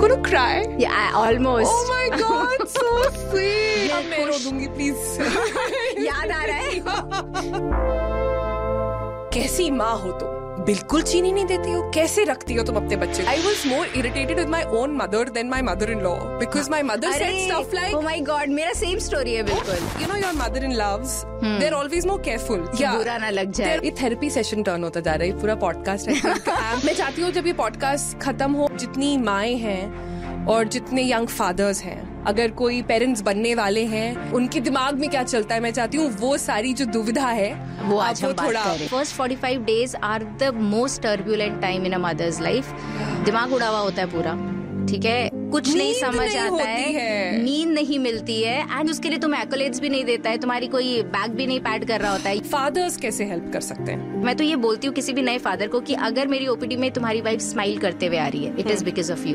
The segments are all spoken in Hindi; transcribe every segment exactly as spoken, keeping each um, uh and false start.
gonna cry? Yeah, I almost. Oh my God, so sweet. अब मैं रो दूंगी, please. याद आ रहा है? कैसी माँ हो तुम? बिल्कुल चीनी नहीं देती हो? कैसे रखती हो तुम अपने बच्चे को? I was more irritated with my own mother than my mother-in-law because my mother said stuff like, oh my God, मेरा same story है बिल्कुल. You know your mother-in-laws, they're always more careful. Yeah. बुरा ना लग जाए. ये थेरेपी सेशन टर्न होता जा रहा है, पूरा पॉडकास्ट है. मैं चाहती हूँ जब ये पॉडकास्ट खत्म हो, जितनी माएं हैं और जितने यंग फादर्स हैं, अगर कोई पेरेंट्स बनने वाले हैं, उनके दिमाग में क्या चलता है, मैं चाहती हूँ वो सारी जो दुविधा है वो आज हम बात करें. First forty-five days are the most turbulent time in a mother's life. दिमाग उड़ा हुआ होता है पूरा, ठीक है, कुछ नहीं समझ आता है, है, नींद नहीं मिलती है, एंड उसके लिए तुम्हें एक्कोलेड्स भी नहीं देता है, तुम्हारी कोई बैग भी नहीं पैड कर रहा होता है. फादर्स कैसे हेल्प कर सकते हैं? मैं तो ये बोलती हूँ किसी भी नए फादर को कि अगर मेरी ओपीडी में तुम्हारी वाइफ स्माइल करते हुए आ रही है, it is because of you.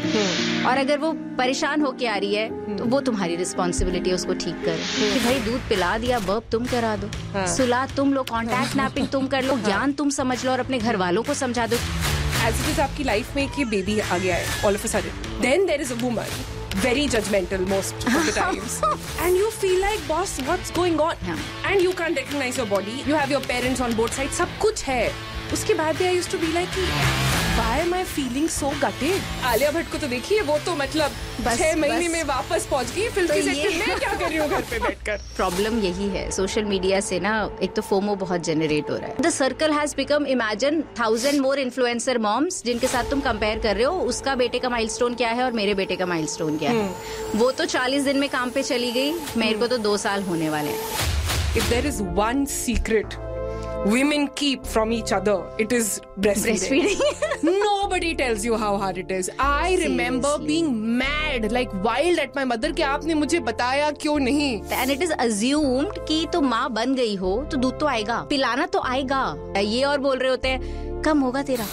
और अगर वो परेशान होके आ रही है तो वो तुम्हारी रिस्पॉन्सिबिलिटी है उसको ठीक कर. कि भाई दूध पिला दिया, बर्प तुम करा दो, सुला तुम लो, कॉन्टैक्ट नैपिंग तुम कर लो, ज्ञान तुम समझ लो और अपने घर वालों को समझा दो. As it is आपकी लाइफ में एक ये बेबी आ गया है, all of a sudden, then there is a woman very judgmental most of the times, and you feel like boss, what's going on? Yeah. And you can't recognize your body. You have your parents on both sides, सब कुछ है. उसके बाद भी I used to be like, why am I feeling so gutted? Alia Bhatt को तो देखिए, वो तो मतलब छह महीने में वापस पहुंच गई फिल्म की सेट में. मैं क्या कर रही हूँ घर पे बैठकर? प्रॉब्लम यही है सोशल मीडिया से ना, एक तो फोमो बहुत जनरेट हो रहा है. The circle has become, imagine thousand more influencer moms जिनके साथ तुम कंपेयर कर रहे हो, उसका बेटे का माइलस्टोन क्या है और मेरे बेटे का माइलस्टोन क्या है. वो तो चालीस दिन में काम पे चली गई, मेरे को तो दो साल होने वाले हैं. If there is one secret women keep from each other, it is breastfeeding. breastfeeding. Nobody tells you how hard it is. I remember Seriously. being mad, like wild at my mother कि आपने मुझे बताया क्यों नहीं. And it is assumed कि तो माँ बन गई हो तो दूध तो आएगा, पिलाना तो आएगा. ये और बोल रहे होते हैं कम होगा तेरा,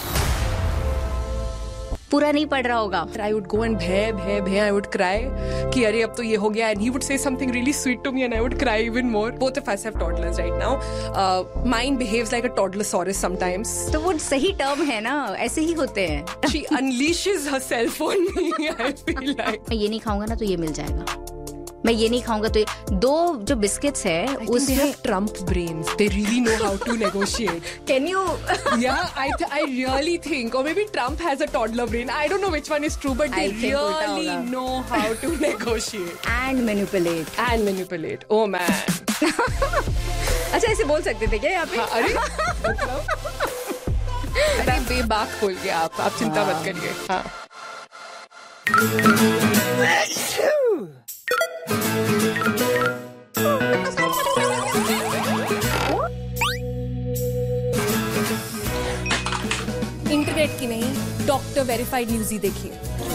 पूरा नहीं पड़ रहा होगा. I would go and भय भय भय I would cry कि अरे अब तो ये हो गया, and he would say something really sweet to me and I would cry even more. Both of us have toddlers right now. Uh, mine behaves like a toddlersaurus sometimes. तो वो सही टर्म है ना, ऐसे ही होते हैं. She unleashes herself on me, I feel like. मैं ये नहीं खाऊंगा ना तो ये मिल जाएगा, मैं ये नहीं खाऊंगा तो ये. दो जो बिस्किट्स है उसमें Trump brains. They really know how to negotiate. Can you? Yeah, I th- I really think, or maybe Trump has a toddler brain. I don't know which one is true, but they really know how to negotiate and manipulate and manipulate. Oh man. अच्छा ऐसे बोल सकते थे क्या यहाँ पे? हाँ, अरे अरे बेबाक बोल गया आप. आप चिंता मत करिए. हाँ. इंटरनेट की नहीं, डॉक्टर वेरीफाइड न्यूज़ ही देखिए.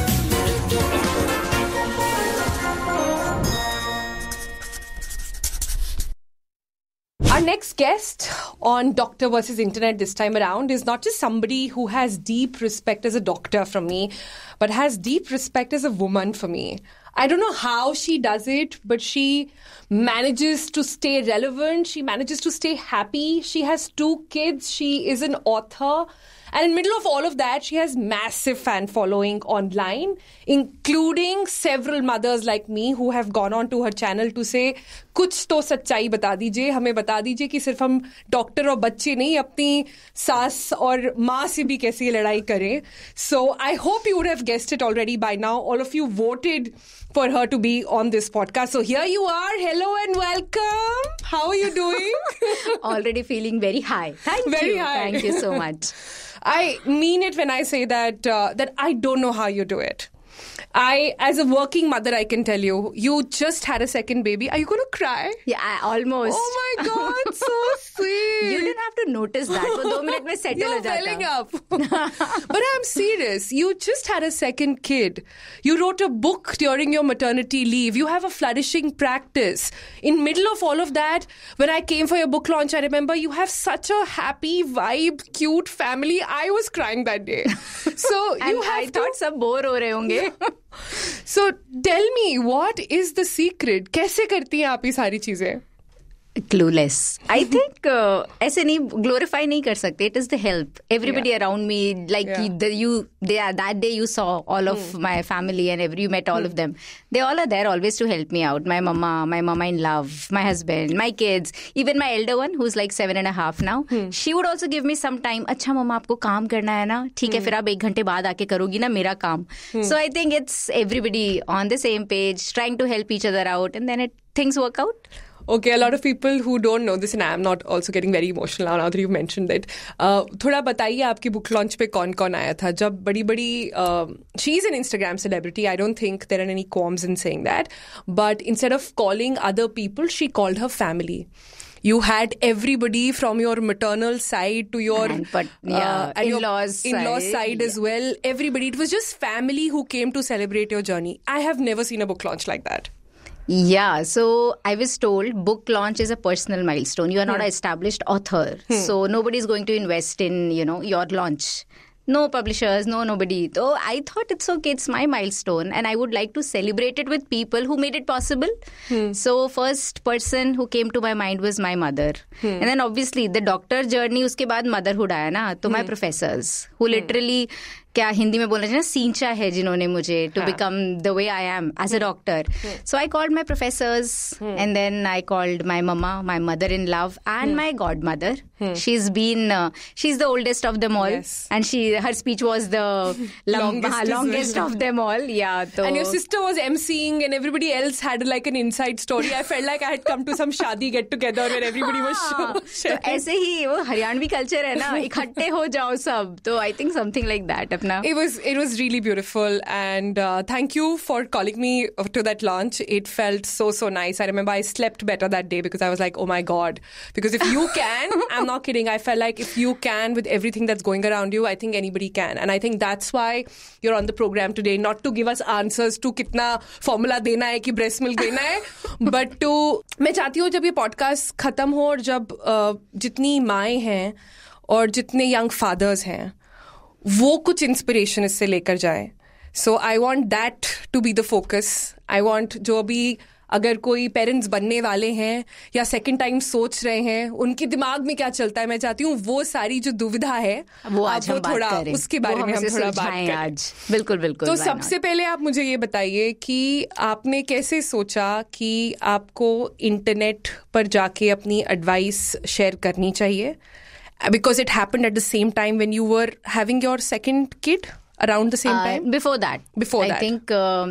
Our next guest on Doctor versus Internet this time around is not just somebody who has deep respect as a doctor from me, but has deep respect as a woman for me. I don't know how she does it, but she manages to stay relevant. She manages to stay happy. She has two kids. She is an author. And in the middle of all of that, she has massive fan following online, including several mothers like me who have gone on to her channel to say, कुछ तो सच्चाई बता दीजिए, हमें बता दीजिए कि सिर्फ हम डॉक्टर और बच्चे नहीं, अपनी सास और माँ से भी कैसी लड़ाई करें. So I hope you would have guessed it already by now. All of you voted for her to be on this podcast. So here you are. Hello and welcome. How are you doing? Already feeling very high. Thank very you. High. Thank you so much. I mean it when I say that uh, that I don't know how you do it. I, as a working mother, I can tell you, you just had a second baby. Are you going to cry? Yeah, I almost. Oh my God, so sweet. You didn't have to notice that. वो दो मिनट में settle हो जाता. You're welling up. But I'm serious. You just had a second kid. You wrote a book during your maternity leave. You have a flourishing practice. In middle of all of that, when I came for your book launch, I remember you have such a happy vibe, cute family. I was crying that day. So you have I thought सब bore हो रहे होंगे. So tell me, what is the secret? कैसे करती हैं आप ये सारी चीजें? Clueless. I think uh, ऐसे नहीं glorify नहीं कर सकते. It is the help. Everybody yeah. around me, like yeah. the, you, they are, that day you saw all of hmm. my family and every you met all hmm. of them. They all are there always to help me out. My mama, my mama in love, my husband, my kids, even my elder one who's like seven and a half now. Hmm. She would also give me some time. अच्छा मम्मा आपको काम करना है ना, ठीक है फिर आप एक घंटे बाद आके करोगी ना मेरा काम. Hmm. So I think it's everybody on the same page, trying to help each other out, and then it things work out. Okay, a lot of people who don't know this, and I'm not also getting very emotional now, now that you've mentioned it. Uh, थोड़ा बताइए आपकी book launch पे कौन कौन आया था जब बड़ी बड़ी uh, she's an Instagram celebrity. I don't think there are any qualms in saying that. But instead of calling other people, she called her family. You had everybody from your maternal side to your and, but, yeah, uh, and in-laws your in-laws side, side yeah. as well. Everybody. It was just family who came to celebrate your journey. I have never seen a book launch like that. Yeah, so I was told book launch is a personal milestone. You are not hmm. an established author. Hmm. So nobody is going to invest in, you know, your launch. No publishers, no nobody. So I thought it's okay, it's my milestone and I would like to celebrate it with people who made it possible. Hmm. So first person who came to my mind was my mother. Hmm. And then obviously the doctor journey, uske baad motherhood aaya na, to hmm. my professors who literally क्या हिंदी में बोलना चाहिए ना सींचा है जिन्होंने मुझे to become the way I am as a doctor so I called my professors and then I called my mama my mother in love and my God mother she is been she is the oldest of them all and she her speech was the longest of them all. Yeah, so and your sister was emceeing and everybody else had like an inside story. I felt like I had come to some शादी get together where everybody was sharing. तो ऐसे ही वो हरियाणवी कल्चर है ना, इकट्ठे हो जाओ सब. तो I think something like that. Now. It was it was really beautiful and uh, thank you for calling me to that launch. It felt so so nice. I remember I slept better that day because I was like, oh my god, because if you can, I'm not kidding, I felt like if you can with everything that's going around you, I think anybody can. And I think that's why you're on the program today, not to give us answers to कितना formula देना है कि breast milk देना है, but to मैं चाहती हूँ जब ये podcast खत्म हो और जब uh, जितनी माएँ हैं और जितने young fathers हैं वो कुछ इंस्पिरेशन इससे लेकर जाए. सो I want that to be the focus. I want जो अभी अगर कोई पेरेंट्स बनने वाले हैं या सेकंड टाइम सोच रहे हैं उनके दिमाग में क्या चलता है, मैं चाहती हूँ वो सारी जो दुविधा है वो आज वो हम थोड़ा बात करें. उसके बारे में हम थोड़ा बात करें आज. बिल्कुल बिल्कुल. तो सबसे पहले आप मुझे ये बताइए कि आपने कैसे सोचा कि आपको इंटरनेट पर जाके अपनी एडवाइस शेयर करनी चाहिए. Because it happened at the same time when you were having your second kid, around the same time? Uh, before that. Before I that. I think, uh,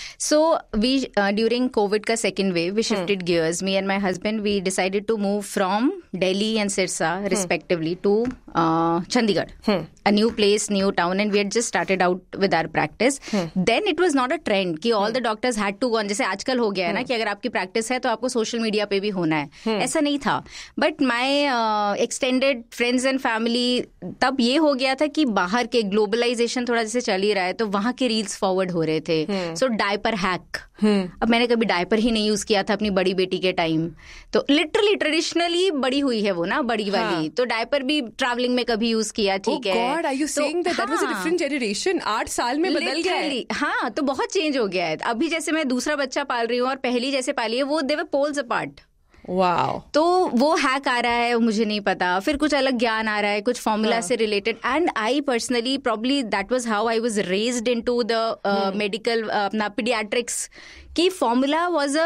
so we, uh, during COVID ka second wave, we shifted hmm. gears. Me and my husband, we decided to move from Delhi and Sirsa, respectively, hmm. to uh, Chandigarh. Hmm. A new place, new town, and we had just started out with our practice. Hmm. Then it was not a trend कि all hmm. the doctors had to go on. जैसे आजकल हो गया है ना कि अगर आपकी practice है तो आपको social media पे भी होना है. Hmm. ऐसा नहीं था. But my uh, extended friends and family, तब ये हो गया था कि बाहर के globalization थोड़ा जैसे चल ही रहा है तो वहाँ के रील्स फॉरवर्ड हो रहे थे. सो डायपर हैक. अब मैंने कभी डायपर ही नहीं यूज किया था अपनी बड़ी बेटी के टाइम. तो लिटरली ट्रेडिशनली बड़ी हुई है वो ना बड़ी वाली. तो डायपर भी ट्रैवलिंग में कभी यूज किया. ठीक है. God, are you saying that that was a different generation? आठ साल में बदल गया है. हाँ, तो बहुत चेंज हो गया है. अभी जैसे मैं दूसरा बच्चा पाल रही हूँ और पहली जैसे पाली है वो दे वर पोल्स अपार्ट. Wow. तो वो हैक आ रहा है मुझे नहीं पता. फिर कुछ अलग ज्ञान आ रहा है कुछ फॉर्मूला से related. And I personally probably that was how I was raised into the medical अपना पीडियाट्रिक्स की formula was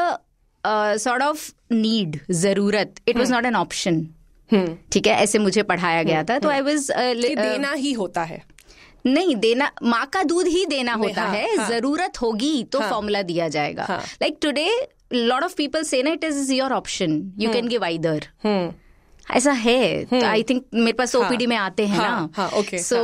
a sort of need, जरूरत. It was not an option. ठीक है, ऐसे मुझे पढ़ाया गया था. तो आई वाज देना ही होता है. नहीं देना, माँ का दूध ही देना होता हाँ, है. हाँ, जरूरत होगी तो हाँ, फॉर्मूला दिया जाएगा. Like today lot of people say ना it is your option, you hmm. can give either. hmm. ऐसा है. तो आई थिंक मेरे पास ओपीडी में आते हैं ना. सो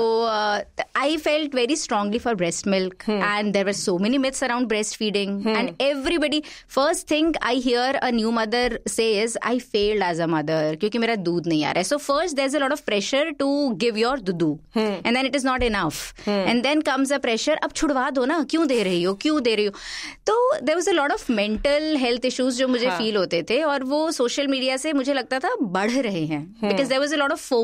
I felt very strongly for breast milk and there were so many myths around breast feeding and everybody. First thing I hear a new mother से is I failed as a mother क्योंकि मेरा दूध नहीं आ रहा है. So first there is a lot of pressure to give your दूधू and then it is not enough and then comes a pressure, अब छुड़वा दो ना, क्यों दे रही हो क्यों दे रही हो. तो there was a lot of mental health issues जो मुझे फील होते थे और वो सोशल मीडिया से मुझे लगता था बढ़ रहे हैं. Because there was a lot of FOMO.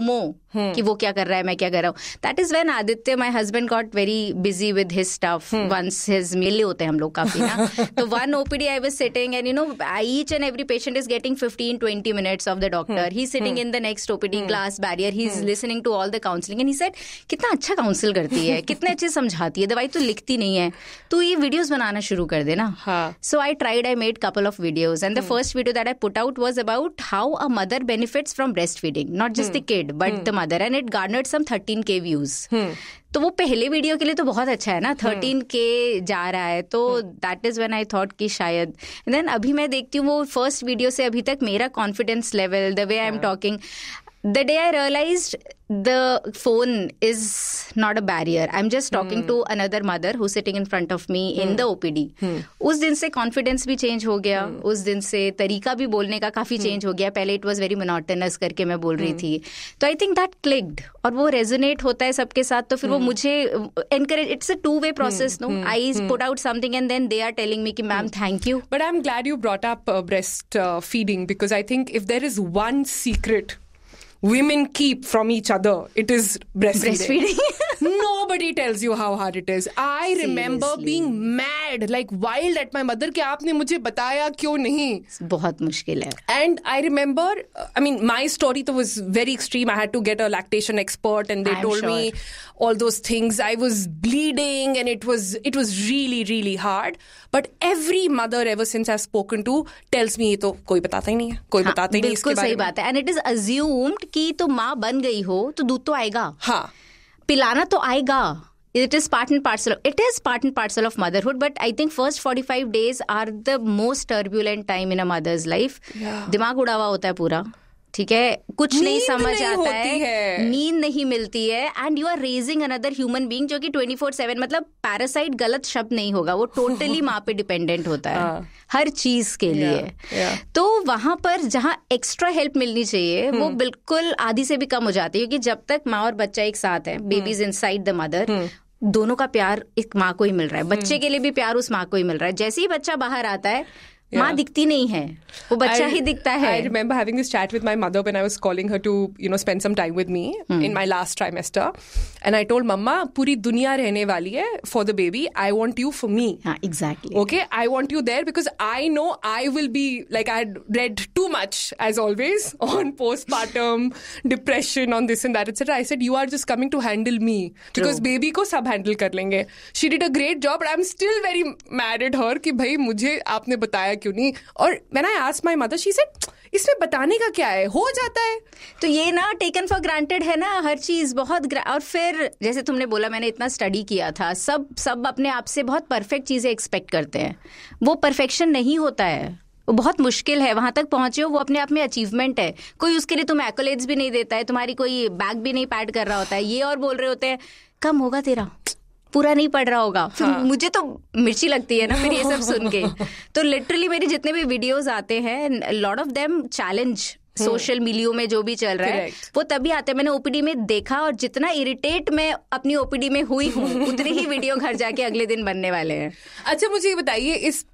कि वो क्या कर रहा है, मैं क्या कर रहा हूँ. That is when Aditya, my husband, got very busy with his stuff. Once his मिले होते हैं हम लोग काफी ना. तो one OPD I was sitting and you know each and every patient is getting fifteen twenty minutes of the doctor. He's sitting in the next O P D, glass barrier. He's listening to all the counseling and he said, कितना अच्छा काउंसिल करती है, कितने अच्छे समझाती है, दवाई तो लिखती नहीं है, तो ये वीडियोस बनाना शुरू कर देना. So I tried, I made couple of videos and the first video that I put out was about how a mother benefits from breastfeeding, not just the kid but the mother, and it garnered some thirteen K views. तो वो पहले वीडियो के लिए तो बहुत अच्छा है ना, थर्टीन के जा रहा है, तो that is when I thought कि शायद. देन अभी मैं देखती हूँ वो फर्स्ट वीडियो से अभी तक मेरा confidence level, the way I am talking, the day I realized the phone is not a barrier. I'm just talking hmm. to another mother who's sitting in front of me hmm. in the O P D. Hmm. उस दिन से कॉन्फिडेंस भी चेंज हो गया. hmm. उस दिन से तरीका भी बोलने का काफी चेंज hmm. हो गया. पहले इट वाज वेरी मोनोटोनस करके मैं बोल रही hmm. थी. तो आई थिंक दैट क्लिक्ड और वो रेजोनेट होता है सबके साथ. तो फिर hmm. वो मुझे encourage, it's a two way process. No, I put out something and then they are telling me कि ma'am thank you. But I am glad you brought up breast feeding because I think if there is one secret women keep from each other, it is breastfeeding. breastfeeding. Nobody tells you how hard it is. I remember Seriously. being mad, like wild at my mother कि आपने मुझे बताया क्यों नहीं. बहुत मुश्किल है. And I remember, I mean, my story तो was very extreme. I had to get a lactation expert and they I'm told sure. me all those things. I was bleeding and it was it was really really hard. But every mother ever since I've spoken to tells me ये तो कोई बताता ही नहीं है, कोई बताता ही नहीं इसके बारे में. बिल्कुल सही बात है. And it is assumed कि तो माँ बन गई हो तो दूध तो आएगा. हाँ, पिलाना तो आएगा. It is part and parcel. It is part and parcel of motherhood, but I think first forty-five days are the most turbulent time in a mother's life. Yeah. दिमाग उड़ा हुआ होता है पूरा. ठीक है, कुछ नहीं समझ नहीं आता है, है नींद नहीं मिलती है. And you are raising another human being जो कि ट्वेंटी फोर सेवन, मतलब पैरासाइट गलत शब्द नहीं होगा, वो टोटली माँ पे डिपेंडेंट होता है हर चीज के लिए. yeah, yeah. तो वहां पर जहाँ एक्स्ट्रा हेल्प मिलनी चाहिए hmm. वो बिल्कुल आधी से भी कम हो जाती है. क्योंकि जब तक माँ और बच्चा एक साथ है, बेबीज इनसाइड द मदर, दोनों का प्यार एक माँ को ही मिल रहा है. बच्चे के लिए भी प्यार उस माँ को ही मिल रहा है. जैसे ही बच्चा बाहर आता है, Yeah. माँ दिखती नहीं है, वो बच्चा I, ही दिखता है. I remember having this chat with my mother when I was calling her to, you know, spend some time with me hmm. in my last trimester. And I told Mama, पूरी दुनिया रहने वाली है for the baby. I want you for me. हाँ, exactly. Okay, I want you there because I know I will be, like I had read too much as always on postpartum depression, on this and that, et cetera. I said, you are just coming to handle me. True. Because baby को सब handle कर लेंगे. She did a great job, but I'm still very mad at her कि भाई मुझे आपने बताया क्यों नहीं. और when I asked my mother, she said, इसमें बताने का क्या है, हो जाता है. तो ये ना टेकन फॉर ग्रांटेड है ना हर चीज बहुत. और फिर जैसे तुमने बोला, मैंने इतना स्टडी किया था, सब सब अपने आप से बहुत परफेक्ट चीजें एक्सपेक्ट करते हैं. वो परफेक्शन नहीं होता है, वो बहुत मुश्किल है. वहां तक पहुंचे हो वो अपने आप में अचीवमेंट है. कोई उसके लिए तुम्हें एक्कोलेड्स भी नहीं देता है, तुम्हारी कोई बैग भी नहीं पैड कर रहा होता है. ये और बोल रहे होते हैं कम होगा तेरा, पूरा नहीं पढ़ रहा होगा. हाँ. मुझे तो मिर्ची लगती है ना फिर ये सब सुन के. तो लिटरली मेरे जितने भी वीडियोस आते हैं, lot of them challenge social media में जो भी चल रहा है Correct. वो तभी आते हैं. मैंने ओपीडी में देखा और जितना इरिटेट मैं अपनी ओपीडी में हुई हूँ उतनी ही वीडियो घर जाके अगले दिन बनने वाले हैं. अच्छा, मुझे ये बताइए, इस